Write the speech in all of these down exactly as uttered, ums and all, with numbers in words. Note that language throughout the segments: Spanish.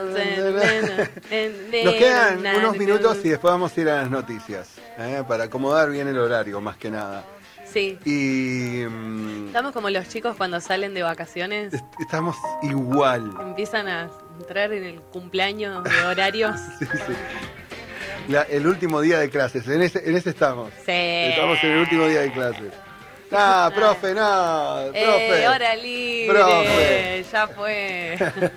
Nos quedan unos minutos y después vamos a ir a las noticias, ¿eh? Para acomodar bien el horario, más que nada. Sí. Y um, estamos como los chicos cuando salen de vacaciones. Est estamos igual. Empiezan a entrar en el cumpleaños de horarios. Sí, sí. La, el último día de clases, en ese, en ese estamos. Sí. Estamos en el último día de clases. Ah, profe, no, profe. Eh, hora libre, profe. Ya fue.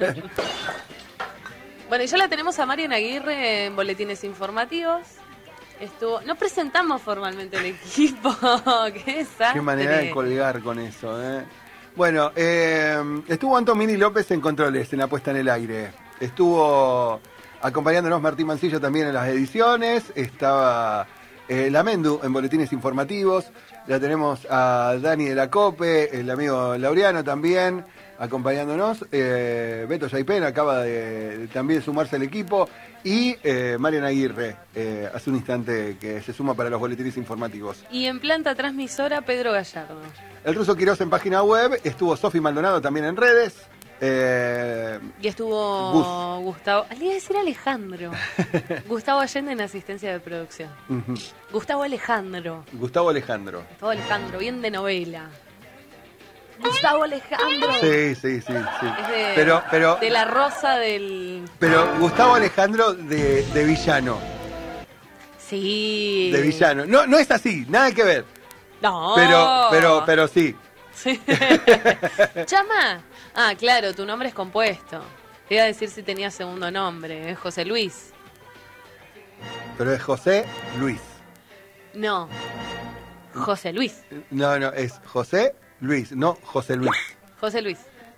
Bueno, y ya la tenemos a Marian Aguirre en Boletines Informativos. Estuvo, no presentamos formalmente el equipo. Qué desastre. Qué manera de colgar con eso, ¿eh? Bueno, eh, estuvo Antomini López en controles, en la puesta en el aire. Estuvo acompañándonos Martín Mancillo también en las ediciones. Estaba eh, la Mendu en Boletines Informativos. Ya tenemos a Dani de la Cope, el amigo Laureano también acompañándonos. Eh, Beto Yaipen acaba de, de también sumarse al equipo. Y eh, Marian Aguirre, eh, hace un instante que se suma para los Boletines Informativos. Y en planta transmisora, Pedro Gallardo. El Ruso Quirós en página web. Estuvo Sofi Maldonado también en redes. Eh, y estuvo Bus. Gustavo, le iba a decir Alejandro. Gustavo Allende en asistencia de producción. Uh-huh. Gustavo Alejandro. Gustavo Alejandro. Gustavo Alejandro, bien de novela. Gustavo Alejandro. Sí, sí, sí, sí. Es de, pero, pero, de la rosa del... Pero Gustavo Alejandro de, de villano. Sí. De villano. No, no es así, nada que ver. No. Pero, pero, pero sí. Sí. Chama. Ah, claro, tu nombre es compuesto. Te iba a decir si tenía segundo nombre, es José Luis. Pero es José Luis. No. José Luis. No, no, es José Luis, no José Luis. José Luis.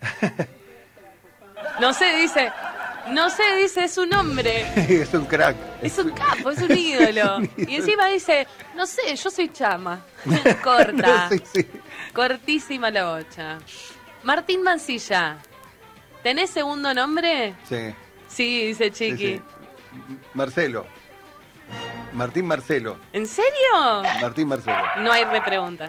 No sé, dice. No sé, dice, es un nombre. Es un crack. Es un capo, es un ídolo. Es un ídolo. Y encima dice, no sé, yo soy Chama. Corta. No, sí, sí. Cortísima la bocha. Martín Mancilla, ¿tenés segundo nombre? Sí. Sí, dice Chiqui. Sí, sí. Marcelo. Martín Marcelo. ¿En serio? Martín Marcelo. No hay repreguntas.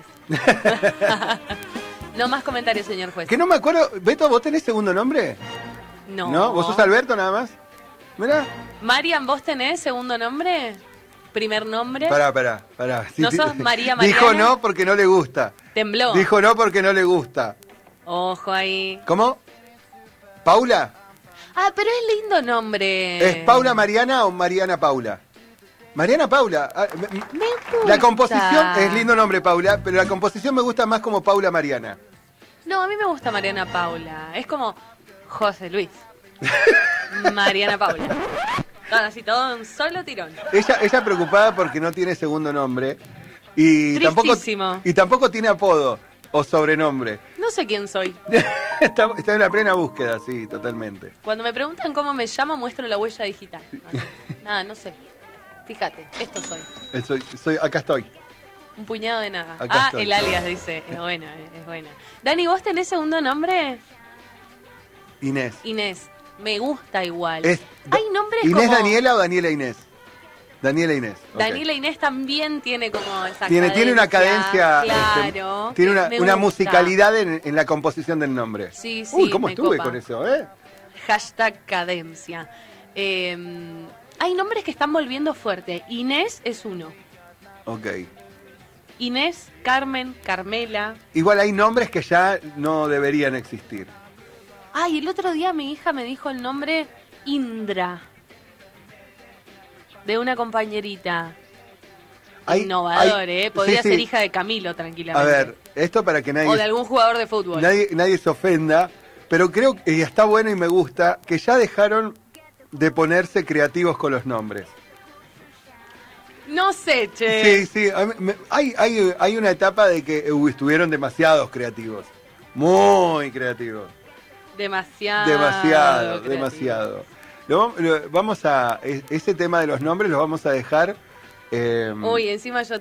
No más comentarios, señor juez. Que no me acuerdo. Beto, ¿vos tenés segundo nombre? No. ¿No? ¿Vos sos Alberto nada más? Mirá. Marian, ¿vos tenés segundo nombre? ¿Primer nombre? Pará, pará, pará. Sí, ¿No sos María Mariana? Dijo no porque no le gusta. Tembló. Dijo no porque no le gusta. Ojo ahí. ¿Cómo? ¿Paula? Ah, pero es lindo nombre. ¿Es Paula Mariana o Mariana Paula? Mariana Paula. Me gusta. La composición es lindo nombre, Paula, pero la composición me gusta más como Paula Mariana. No, a mí me gusta Mariana Paula. Es como José Luis. Mariana Paula. Todo así, todo un solo tirón. Ella, ella preocupada porque no tiene segundo nombre y tampoco, y tampoco tiene apodo o sobrenombre. No sé quién soy. está, está en la plena búsqueda, sí, totalmente. Cuando me preguntan cómo me llamo, muestro la huella digital. Nada, no sé. Fíjate, esto soy. Soy, soy acá estoy. Un puñado de nada. Acá ah, estoy. El alias dice. Es buena, es buena. Dani, ¿vos tenés segundo nombre? Inés. Inés. Me gusta igual. Es, Hay nombres ¿Inés como... Daniela o Daniela Inés? Daniela Inés. Okay. Daniela Inés también tiene como esa tiene, cadencia. Tiene una cadencia. Claro. Este, tiene una, una musicalidad en, en la composición del nombre. Sí, sí. Uy, ¿cómo me estuve copa. con eso, eh? Hashtag cadencia. Eh, hay nombres que están volviendo fuerte. Inés es uno. Ok. Inés, Carmen, Carmela. Igual hay nombres que ya no deberían existir. Ay, el otro día mi hija me dijo el nombre Indra. De una compañerita. Hay, Innovador, hay, ¿eh? Podría sí, ser sí. hija de Camilo, tranquilamente. A ver, esto para que nadie... O de algún jugador de fútbol. Nadie, nadie se ofenda, pero creo que está bueno y me gusta que ya dejaron de ponerse creativos con los nombres. No sé, che. Sí, sí. A mí, me, hay, hay, hay una etapa de que uh, estuvieron demasiados creativos. Muy creativos. Demasiado. Demasiado, creativo. demasiado. Lo, lo, vamos a... Ese tema de los nombres lo vamos a dejar... Eh, Uy, encima yo